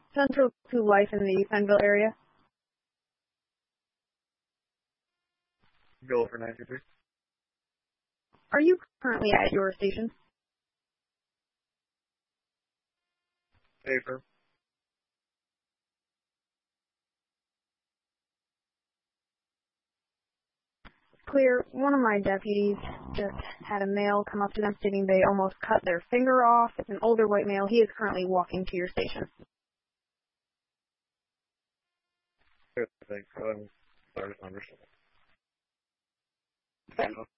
Central to life in the Fenville area. Go for 93. Are you currently at your station? Paper. Clear. One of my deputies just had a male come up to them stating they almost cut their finger off. It's an older white male. He is currently walking to your station. Good, thanks. Sorry, understand.